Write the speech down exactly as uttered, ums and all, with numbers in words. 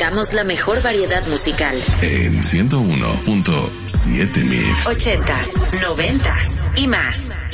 buscamos la mejor variedad musical. En ciento uno punto siete Mix. Ochentas, noventas y más.